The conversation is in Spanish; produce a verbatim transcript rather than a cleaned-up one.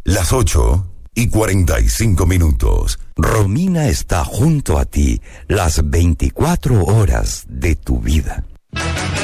Las ocho y cuarenta y cinco minutos. Romina está junto a ti las veinticuatro horas de tu vida.